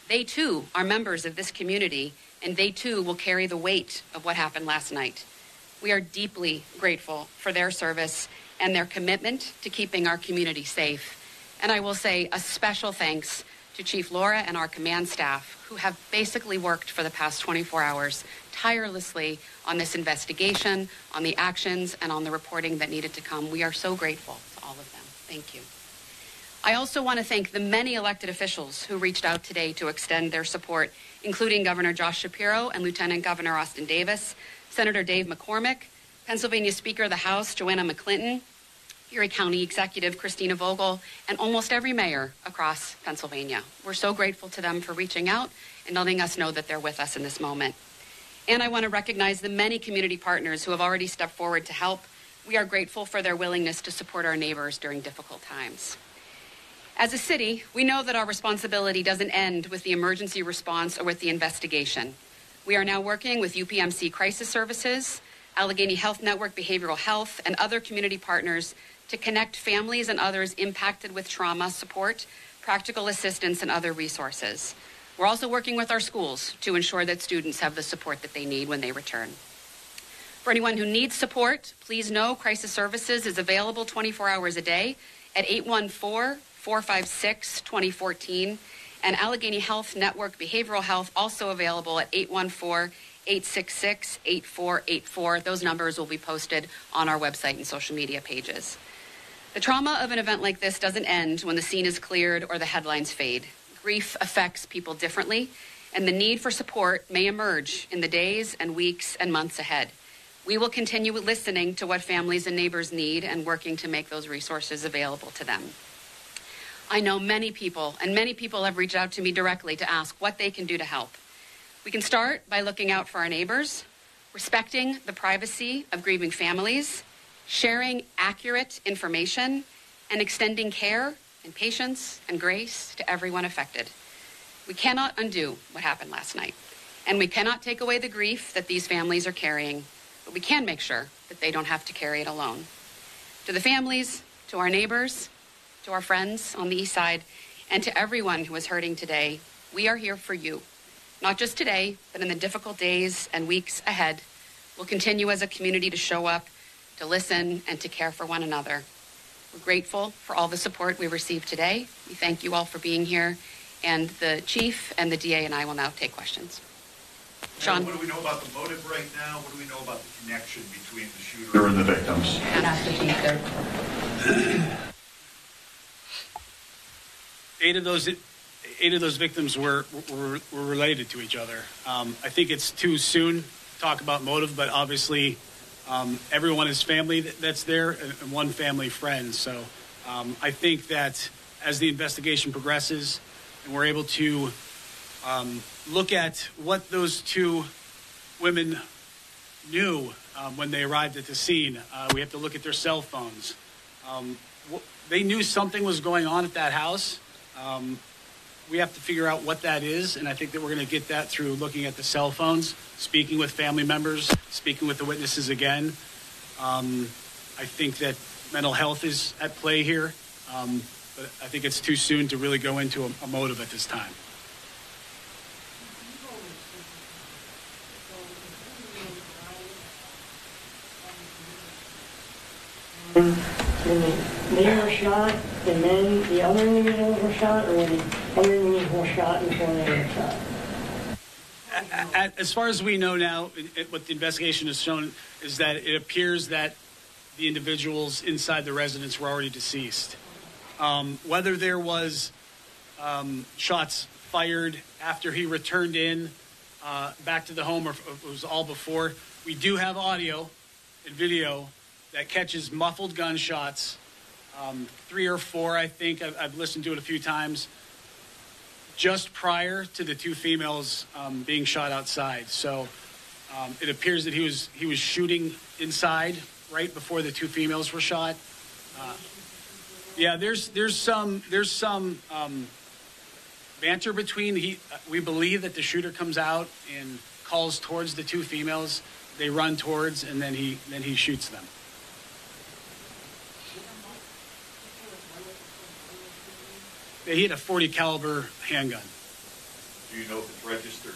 They too are members of this community, and they too will carry the weight of what happened last night. We are deeply grateful for their service and their commitment to keeping our community safe. And I will say a special thanks to Chief Laura and our command staff, who have basically worked for the past 24 hours tirelessly on this investigation, on the actions, and on the reporting that needed to come. We are so grateful to all of them. Thank you. I also want to thank the many elected officials who reached out today to extend their support, including Governor Josh Shapiro and Lieutenant Governor Austin Davis, Senator Dave McCormick, Pennsylvania Speaker of the House Joanna McClinton, Erie County Executive Christina Vogel, and almost every mayor across Pennsylvania. We're so grateful to them for reaching out and letting us know that they're with us in this moment. And I want to recognize the many community partners who have already stepped forward to help. We are grateful for their willingness to support our neighbors during difficult times. As a city, we know that our responsibility doesn't end with the emergency response or with the investigation. We are now working with UPMC Crisis Services, Allegheny Health Network Behavioral Health, and other community partners to connect families and others impacted with trauma support, practical assistance, and other resources. We're also working with our schools to ensure that students have the support that they need when they return. For anyone who needs support, please know Crisis Services is available 24 hours a day at 814-456-2014, and Allegheny Health Network Behavioral Health also available at 814-866-8484. Those numbers will be posted on our website and social media pages. The trauma of an event like this doesn't end when the scene is cleared or the headlines fade. Grief affects people differently, and the need for support may emerge in the days and weeks and months ahead. We will continue listening to what families and neighbors need and working to make those resources available to them. I know many people have reached out to me directly to ask what they can do to help. We can start by looking out for our neighbors, respecting the privacy of grieving families, sharing accurate information, and extending care and patience and grace to everyone affected. We cannot undo what happened last night, and we cannot take away the grief that these families are carrying, but we can make sure that they don't have to carry it alone. To the families, to our neighbors, to our friends on the East Side, and to everyone who is hurting today, we are here for you. Not just today, but in the difficult days and weeks ahead. We'll continue as a community to show up, to listen, and to care for one another. We're grateful for all the support we received today. We thank you all for being here, and the chief and the DA and I will now take questions. Sean. What do we know about the motive right now? What do we know about the connection between the shooter and the victims? Eight of those victims were related to each other. I think it's too soon to talk about motive, but obviously everyone is family that's there and one family friend. So I think that as the investigation progresses and we're able to look at what those two women knew when they arrived at the scene, we have to look at their cell phones. They knew something was going on at that house. We have to figure out what that is, and I think that we're going to get that through looking at the cell phones, speaking with family members, speaking with the witnesses again. I think that mental health is at play here, but I think it's too soon to really go into a motive at this time. When they were shot, and then the other individuals were shot, or when the other individuals were shot before they were shot? As far as we know now, what the investigation has shown is that it appears that the individuals inside the residence were already deceased. Whether there was shots fired after he returned in back to the home or if it was all before, we do have audio and video that catches muffled gunshots, 3 or 4, I think. I've listened to it a few times, just prior to the two females being shot outside. So it appears that he was shooting inside right before the two females were shot. Yeah, there's some banter between. We believe that the shooter comes out and calls towards the two females. They run towards, and then he shoots them. He had a .40 caliber handgun. Do you know if it's registered